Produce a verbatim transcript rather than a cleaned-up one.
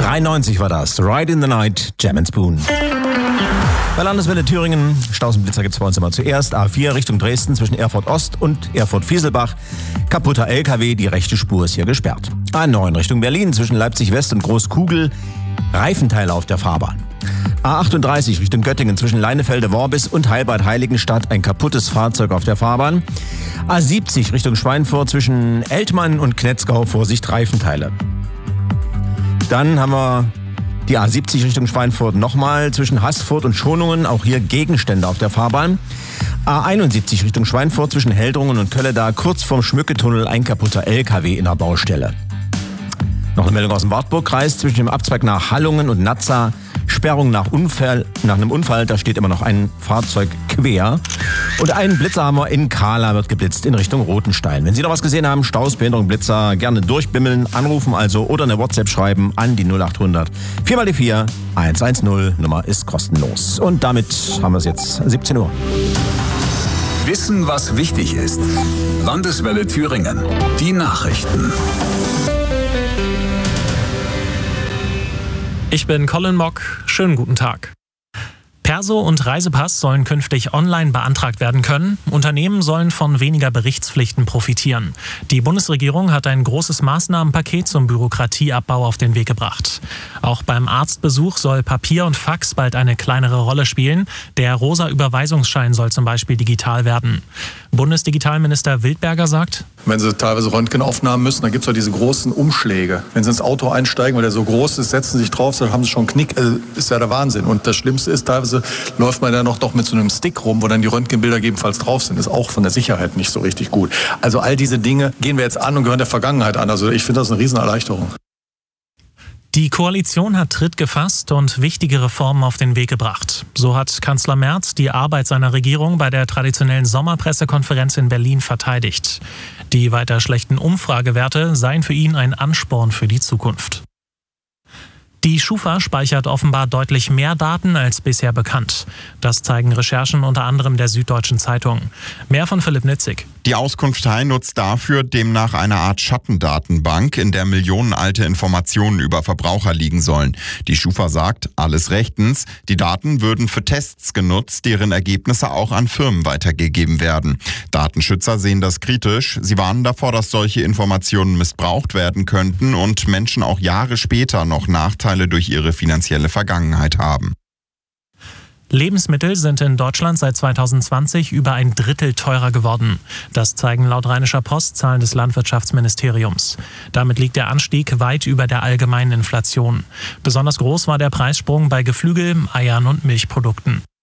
dreiundneunzig war das. Ride in the Night, Jam and Spoon. Bei Landeswelle Thüringen, Staus und Blitzer gibt es bei uns immer zuerst. A vier Richtung Dresden zwischen Erfurt Ost und Erfurt Fieselbach. Kaputter L K W, die rechte Spur ist hier gesperrt. A neun Richtung Berlin zwischen Leipzig West und Großkugel. Reifenteile auf der Fahrbahn. A achtunddreißig Richtung Göttingen zwischen Leinefelde-Worbis und Heilbad-Heiligenstadt. Ein kaputtes Fahrzeug auf der Fahrbahn. A siebzig Richtung Schweinfurt zwischen Eltmann und Knetzgau. Vorsicht, Reifenteile. Dann haben wir die A siebzig Richtung Schweinfurt nochmal zwischen Haßfurt und Schonungen. Auch hier Gegenstände auf der Fahrbahn. A einundsiebzig Richtung Schweinfurt zwischen Heldrungen und Kölleda. Kurz vorm Schmücketunnel ein kaputter L K W in der Baustelle. Noch eine Meldung aus dem Wartburgkreis zwischen dem Abzweig nach Hallungen und Nazza. Sperrung nach Unfall, nach einem Unfall, da steht immer noch ein Fahrzeug quer. Und ein Blitzerhammer in Kahla wird geblitzt in Richtung Rotenstein. Wenn Sie noch was gesehen haben, Staus, Behinderung, Blitzer, gerne durchbimmeln, anrufen also oder eine WhatsApp schreiben an die null achthundert vier mal die vier eins eins null. Nummer ist kostenlos. Und damit haben wir es jetzt siebzehn Uhr. Wissen, was wichtig ist. Landeswelle Thüringen. Die Nachrichten. Ich bin Colin Mock. Schönen guten Tag. Perso und Reisepass sollen künftig online beantragt werden können. Unternehmen sollen von weniger Berichtspflichten profitieren. Die Bundesregierung hat ein großes Maßnahmenpaket zum Bürokratieabbau auf den Weg gebracht. Auch beim Arztbesuch soll Papier und Fax bald eine kleinere Rolle spielen. Der rosa Überweisungsschein soll zum Beispiel digital werden. Bundesdigitalminister Wildberger sagt: Wenn Sie teilweise Röntgenaufnahmen müssen, dann gibt es ja diese großen Umschläge. Wenn Sie ins Auto einsteigen, weil der so groß ist, setzen Sie sich drauf, dann haben Sie schon einen Knick. Also, ist ja der Wahnsinn. Und das Schlimmste ist, teilweise läuft man ja noch doch mit so einem Stick rum, wo dann die Röntgenbilder gegebenenfalls drauf sind. Ist auch von der Sicherheit nicht so richtig gut. Also all diese Dinge gehen wir jetzt an und gehören der Vergangenheit an. Also ich finde das eine Riesenerleichterung. Die Koalition hat Tritt gefasst und wichtige Reformen auf den Weg gebracht. So hat Kanzler Merz die Arbeit seiner Regierung bei der traditionellen Sommerpressekonferenz in Berlin verteidigt. Die weiter schlechten Umfragewerte seien für ihn ein Ansporn für die Zukunft. Die Schufa speichert offenbar deutlich mehr Daten als bisher bekannt. Das zeigen Recherchen unter anderem der Süddeutschen Zeitung. Mehr von Philipp Nitzig. Die Auskunftei nutzt dafür demnach eine Art Schattendatenbank, in der millionenalte Informationen über Verbraucher liegen sollen. Die Schufa sagt, alles rechtens. Die Daten würden für Tests genutzt, deren Ergebnisse auch an Firmen weitergegeben werden. Datenschützer sehen das kritisch. Sie warnen davor, dass solche Informationen missbraucht werden könnten und Menschen auch Jahre später noch Nachteile durch ihre finanzielle Vergangenheit haben. Lebensmittel sind in Deutschland seit zweitausendzwanzig über ein Drittel teurer geworden. Das zeigen laut Rheinischer Post Zahlen des Landwirtschaftsministeriums. Damit liegt der Anstieg weit über der allgemeinen Inflation. Besonders groß war der Preissprung bei Geflügel, Eiern und Milchprodukten.